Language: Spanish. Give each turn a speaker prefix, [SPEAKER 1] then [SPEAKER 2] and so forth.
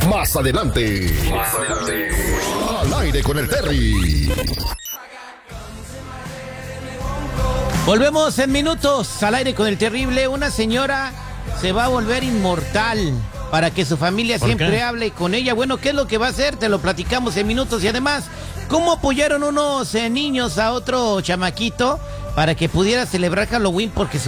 [SPEAKER 1] Más adelante. Al aire con el Terry.
[SPEAKER 2] Volvemos en minutos al aire con el terrible. Una señora se va a volver inmortal para que su familia siempre hable con ella. Bueno, ¿qué es lo que va a hacer? Te lo platicamos en minutos. Y además, ¿cómo apoyaron unos niños a otro chamaquito para que pudiera celebrar Halloween? Porque